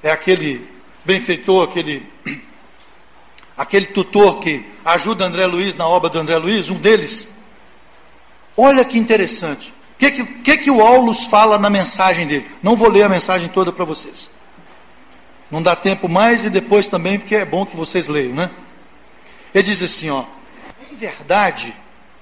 é aquele benfeitor, aquele tutor que ajuda André Luiz na obra do André Luiz, um deles. Olha que interessante. O que o Aulus fala na mensagem dele? Não vou ler a mensagem toda para vocês. Não dá tempo mais, e depois também, porque é bom que vocês leiam, né? Ele diz assim, ó: em verdade,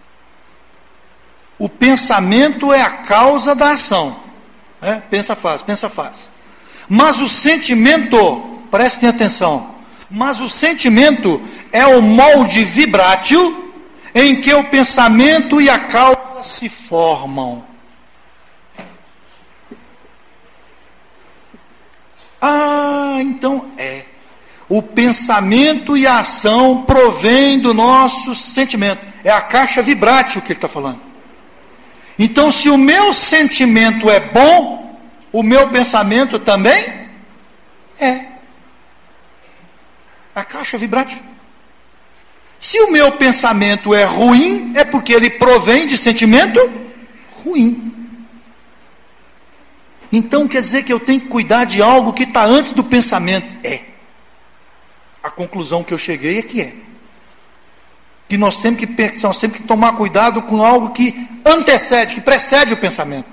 o pensamento é a causa da ação. Pensa faz. Mas o sentimento, prestem atenção, mas o sentimento é o molde vibrátil em que o pensamento e a causa se formam. Então o pensamento e a ação provém do nosso sentimento. É a caixa vibrátil que ele está falando. Então, se o meu sentimento é bom, o meu pensamento também é. A caixa vibrátil. Se o meu pensamento é ruim, é porque ele provém de sentimento ruim. Então quer dizer que eu tenho que cuidar de algo que está antes do pensamento. A conclusão que eu cheguei é que que nós temos que tomar cuidado com algo que antecede, que precede o pensamento.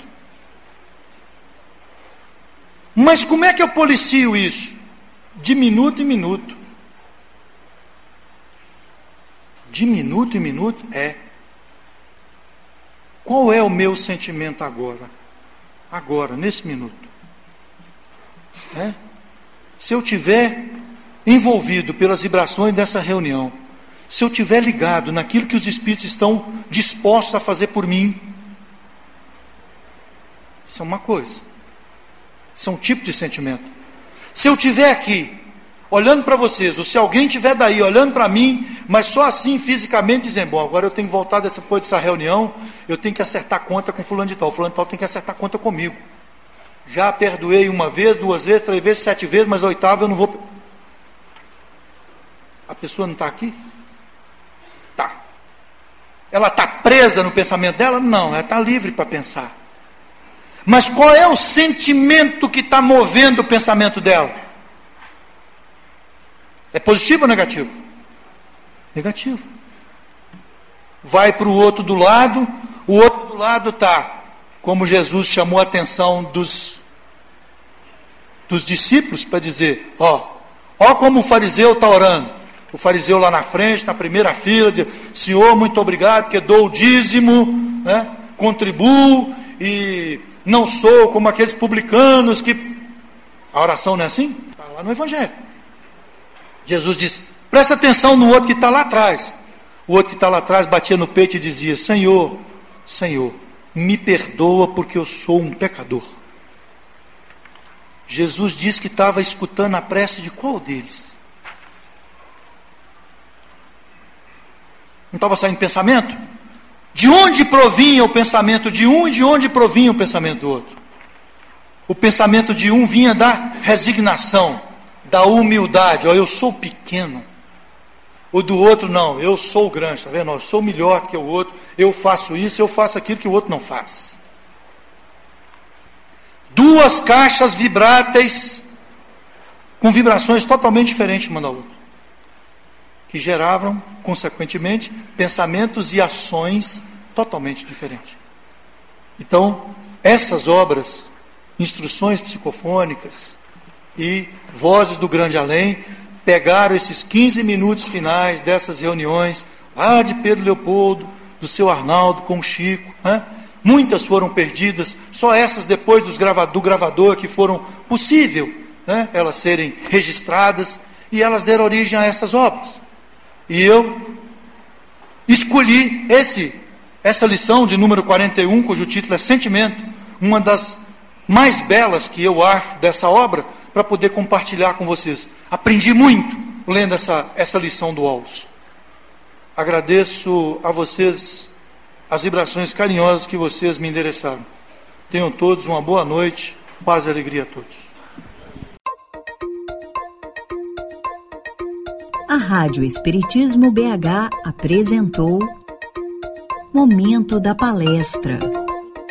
Mas como é que eu policio isso? De minuto em minuto. De minuto em minuto Qual é o meu sentimento agora? Agora, nesse minuto. Se eu tiver envolvido pelas vibrações dessa reunião, se eu tiver ligado naquilo que os Espíritos estão dispostos a fazer por mim, isso é uma coisa. Isso é um tipo de sentimento. Se eu estiver aqui, olhando para vocês, ou se alguém estiver daí, olhando para mim, mas só assim, fisicamente, dizendo, bom, agora eu tenho que voltar depois dessa reunião, eu tenho que acertar conta com fulano de tal tem que acertar conta comigo. Já perdoei uma vez, 2 vezes, 3 vezes, 7 vezes, mas a 8ª eu não vou... A pessoa não está aqui? Tá. Ela está presa no pensamento dela? Não, ela está livre para pensar. Mas qual é o sentimento que está movendo o pensamento dela? É positivo ou negativo? Negativo. Vai para o outro do lado, o outro do lado está, como Jesus chamou a atenção dos discípulos, para dizer, ó como o fariseu está orando. O fariseu lá na frente, na primeira fila, diz, Senhor, muito obrigado, porque dou o dízimo, contribuo, e não sou como aqueles publicanos que... A oração não é assim? Está lá no Evangelho. Jesus disse, presta atenção no outro que está lá atrás. O outro que está lá atrás batia no peito e dizia, Senhor, me perdoa porque eu sou um pecador. Jesus disse que estava escutando a prece de qual deles? Não estava saindo pensamento? De onde provinha o pensamento de um e de onde provinha o pensamento do outro? O pensamento de um vinha da resignação, da humildade, eu sou pequeno. O do outro não, eu sou grande, está vendo? Eu sou melhor que o outro, eu faço isso, eu faço aquilo que o outro não faz. 2 caixas vibráteis com vibrações totalmente diferentes uma da outra, que geravam, consequentemente, pensamentos e ações totalmente diferentes. Então, essas obras, instruções psicofônicas e vozes do grande além, pegaram esses 15 minutos finais dessas reuniões, lá de Pedro Leopoldo, do seu Arnaldo com o Chico, muitas foram perdidas, só essas depois do gravador que foram possível, elas serem registradas, e elas deram origem a essas obras. E eu escolhi essa lição de número 41, cujo título é Sentimento, uma das mais belas que eu acho dessa obra, para poder compartilhar com vocês. Aprendi muito lendo essa lição do Aulus. Agradeço a vocês as vibrações carinhosas que vocês me endereçaram. Tenham todos uma boa noite, paz e alegria a todos. A Rádio Espiritismo BH apresentou Momento da Palestra.